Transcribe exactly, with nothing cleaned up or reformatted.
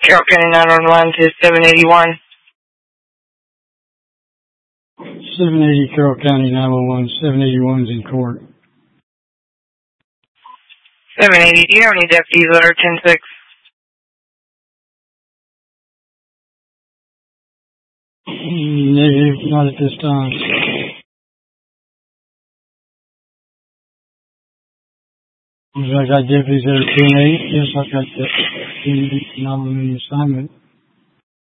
Carroll County nine one one to seven eighty-one. seven eighty Carroll County nine one one, seven eighty-one's in court. seven eighty, do you have any deputies that are ten six? Negative, not at this time. I got deputies that are ten eight. Yes, I got deputies not on the assignment.